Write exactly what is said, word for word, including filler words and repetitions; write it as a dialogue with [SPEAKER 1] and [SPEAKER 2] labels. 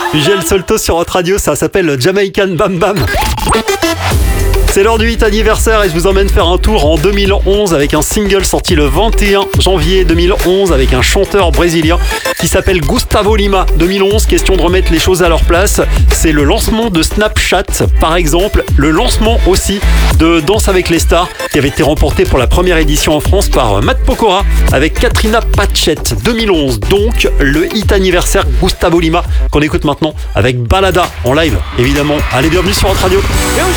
[SPEAKER 1] Gilles Solto sur votre radio, ça s'appelle Jamaican Bam Bam. C'est l'heure du huit anniversaire et je vous emmène faire un tour en deux mille onze avec un single sorti le vingt et un janvier deux mille onze avec un chanteur brésilien qui s'appelle Gustavo Lima. deux mille onze, question de remettre les choses à leur place. C'est le lancement de Snapchat par exemple, le lancement aussi de Danse avec les stars qui avait été remporté pour la première édition en France par Matt Pokora avec Katrina Patchett. deux mille onze donc, le hit anniversaire Gustavo Lima qu'on écoute maintenant avec Balada en live évidemment. Allez, bienvenue sur votre radio. Et